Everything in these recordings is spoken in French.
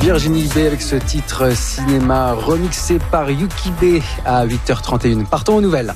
Virginie B avec ce titre cinéma remixé par Yuki B à 8h31. Partons aux nouvelles.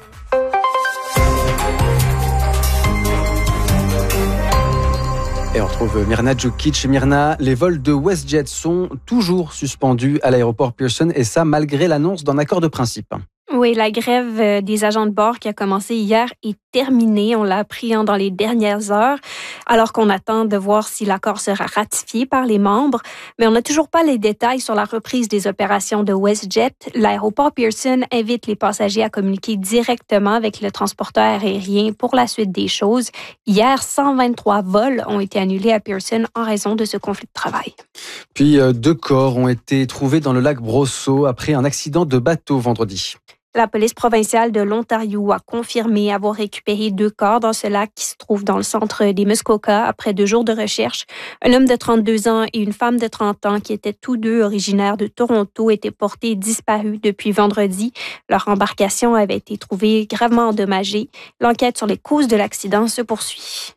Et on retrouve Mirna Djukic. Mirna, les vols de WestJet sont toujours suspendus à l'aéroport Pearson et ça malgré l'annonce d'un accord de principe. Oui, la grève des agents de bord qui a commencé hier est terminée. On l'a appris dans les dernières heures, alors qu'on attend de voir si l'accord sera ratifié par les membres. Mais on n'a toujours pas les détails sur la reprise des opérations de WestJet. L'aéroport Pearson invite les passagers à communiquer directement avec le transporteur aérien pour la suite des choses. Hier, 123 vols ont été annulés à Pearson en raison de ce conflit de travail. Puis 2 corps ont été trouvés dans le lac Brosso après un accident de bateau vendredi. La police provinciale de l'Ontario a confirmé avoir récupéré 2 corps dans ce lac qui se trouve dans le centre des Muskoka après 2 jours de recherche. Un homme de 32 ans et une femme de 30 ans qui étaient tous deux originaires de Toronto étaient portés disparus depuis vendredi. Leur embarcation avait été trouvée gravement endommagée. L'enquête sur les causes de l'accident se poursuit.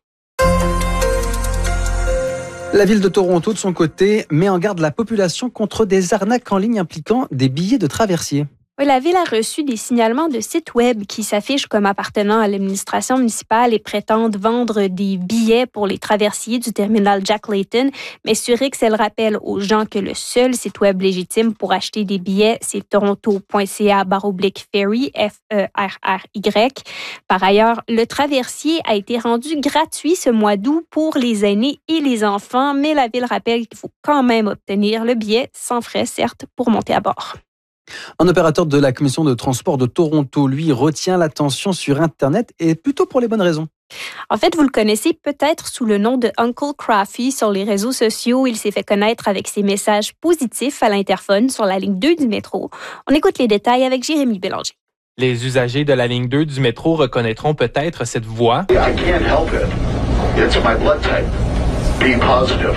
La ville de Toronto, de son côté, met en garde la population contre des arnaques en ligne impliquant des billets de traversier. Oui, la ville a reçu des signalements de sites web qui s'affichent comme appartenant à l'administration municipale et prétendent vendre des billets pour les traversiers du terminal Jack Layton. Mais Surix, elle rappelle aux gens que le seul site web légitime pour acheter des billets, c'est toronto.ca/ferry, Ferry. Par ailleurs, le traversier a été rendu gratuit ce mois d'août pour les aînés et les enfants, mais la ville rappelle qu'il faut quand même obtenir le billet, sans frais certes, pour monter à bord. Un opérateur de la commission de transport de Toronto, lui, retient l'attention sur Internet et plutôt pour les bonnes raisons. En fait, vous le connaissez peut-être sous le nom de Uncle Crafty sur les réseaux sociaux. Il s'est fait connaître avec ses messages positifs à l'interphone sur la ligne 2 du métro. On écoute les détails avec Jérémy Bélanger. Les usagers de la ligne 2 du métro reconnaîtront peut-être cette voix. I can't help it. It's my blood type. Be positive.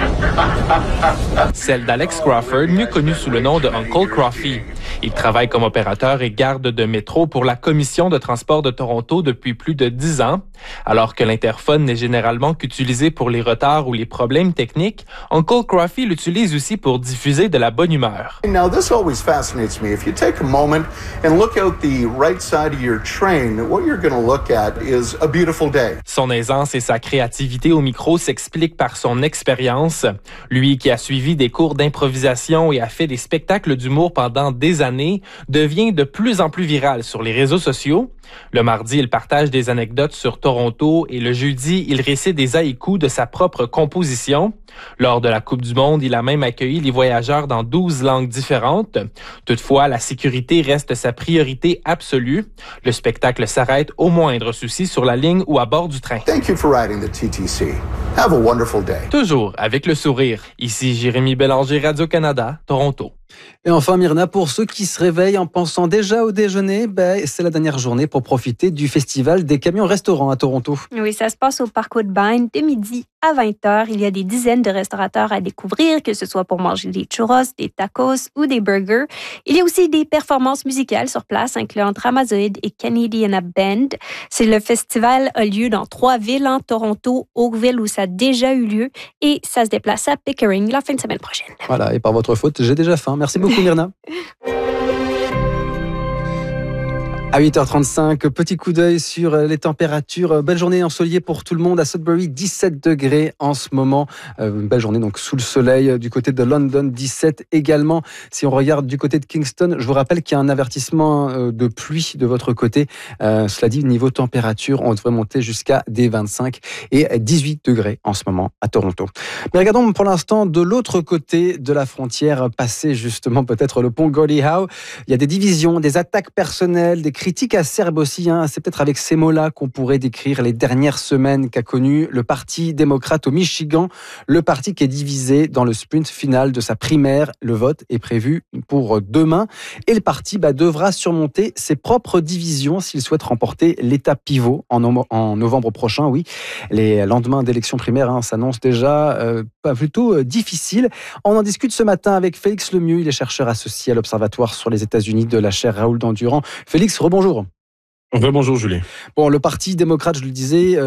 Celle d'Alex Crawford, mieux connu sous le nom de Uncle Crafty. Il travaille comme opérateur et garde de métro pour la Commission de transport de Toronto depuis plus de 10 ans. Alors que l'interphone n'est généralement qu'utilisé pour les retards ou les problèmes techniques, Uncle Crafty l'utilise aussi pour diffuser de la bonne humeur. Now, this always fascinates me. If you take a moment and look out the right side of your train, what you're going to look at is a beautiful day. Son aisance et sa créativité au micro s'expliquent par son expérience. Lui qui a suivi des cours d'improvisation et a fait des spectacles d'humour pendant des années, devient de plus en plus viral sur les réseaux sociaux. Le mardi, il partage des anecdotes sur Toronto et le jeudi, il récite des haïkus de sa propre composition. Lors de la Coupe du Monde, il a même accueilli les voyageurs dans 12 langues différentes. Toutefois, la sécurité reste sa priorité absolue. Le spectacle s'arrête au moindre souci sur la ligne ou à bord du train. Thank you for riding the TTC. Have a wonderful day. Toujours avec le sourire. Ici Jérémy Bélanger, Radio-Canada, Toronto. Et enfin, Mirna, pour ceux qui se réveillent en pensant déjà au déjeuner, c'est la dernière journée pour profiter du festival des camions-restaurants à Toronto. Oui, ça se passe au Parc Woodbine de midi à 20h. Il y a des dizaines de restaurateurs à découvrir, que ce soit pour manger des churros, des tacos ou des burgers. Il y a aussi des performances musicales sur place, incluant Dramazoid et Canadiana Band. Le festival a lieu dans 3 villes, Toronto, Oakville, où ça a déjà eu lieu, et ça se déplace à Pickering la fin de semaine prochaine. Voilà, et par votre faute, j'ai déjà faim. Merci beaucoup, Mirna. À 8h35, petit coup d'œil sur les températures. Belle journée ensoleillée pour tout le monde. À Sudbury, 17 degrés en ce moment. Belle journée donc sous le soleil. Du côté de London, 17 également. Si on regarde du côté de Kingston, je vous rappelle qu'il y a un avertissement de pluie de votre côté. Cela dit, niveau température, on devrait monter jusqu'à des 25 et 18 degrés en ce moment à Toronto. Mais regardons pour l'instant de l'autre côté de la frontière, passer justement peut-être le pont Gordie Howe. Il y a des divisions, des attaques personnelles, des critiques acerbes aussi. C'est peut-être avec ces mots-là qu'on pourrait décrire les dernières semaines qu'a connu le Parti démocrate au Michigan, le parti qui est divisé dans le sprint final de sa primaire. Le vote est prévu pour demain et le parti devra surmonter ses propres divisions s'il souhaite remporter l'état pivot en novembre prochain. Oui, les lendemains d'élections primaires s'annoncent déjà plutôt difficiles. On en discute ce matin avec Félix Lemieux. Il est chercheur associé à l'Observatoire sur les États-Unis de la chaire Raoul Dandurand. Félix, rebonjour. Bonjour Julie. Bon, le Parti démocrate, je le disais,